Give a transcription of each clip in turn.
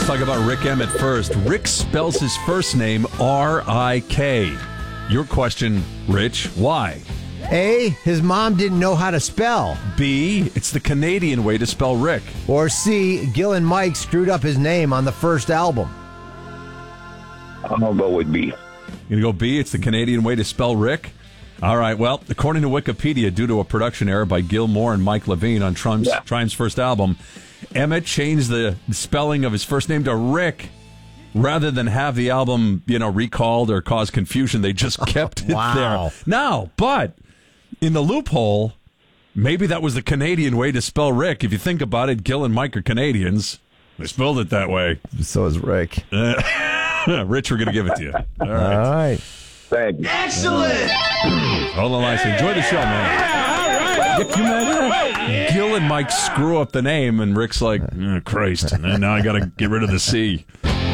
Let's talk about Rik Emmett first. Rick spells his first name R-I-K. Your question, Rich, why? A, his mom didn't know how to spell. B, it's the Canadian way to spell Rick. Or C, Gil and Mike screwed up his name on the first album. I'm going to go with B. You're going to go B, it's the Canadian way to spell Rick? All right, well, according to Wikipedia, due to a production error by Gil Moore and Mike Levine on Triumph's first album, Emmett changed the spelling of his first name to Rick. Rather than have the album, recalled or cause confusion, they just kept it there. Now, but in the loophole, maybe that was the Canadian way to spell Rick. If you think about it, Gil and Mike are Canadians. They spelled it that way. So is Rick. Rich, we're going to give it to you. All right. All right. Thank you. Excellent! Hold on, Lisa. Enjoy the show, man. Can you imagine? Gil and Mike screw up the name, and Rick's like, oh, Christ, and now I got to get rid of the C.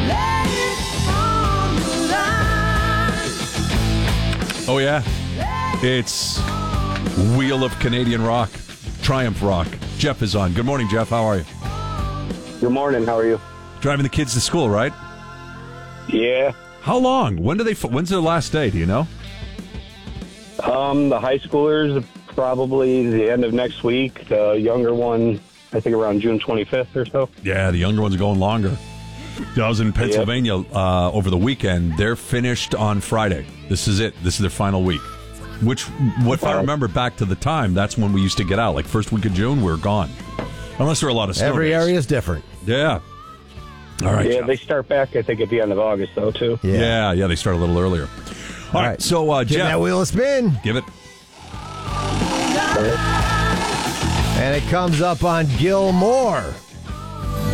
Oh, yeah. It's Wheel of Canadian Rock, Triumph Rock. Jeff is on. Good morning, Jeff. How are you? Good morning. How are you? Driving the kids to school, right? Yeah. How long? When's their last day? Do you know? The high schoolers, probably the end of next week. The younger one, I think around June 25th or so. Yeah, the younger one's going longer. I was in Pennsylvania over the weekend. They're finished on Friday. This is it. This is their final week. If I remember back to the time, that's when we used to get out. Like first week of June, we were gone. Unless there are a lot of snow Every days. area is different. Yeah. All right. Yeah, Jeff. they start back, I think, at the end of August, though, too. Yeah, they start a little earlier. All right. So, Give Jeff. that wheel a spin. Give it. And it comes up on Gil Moore.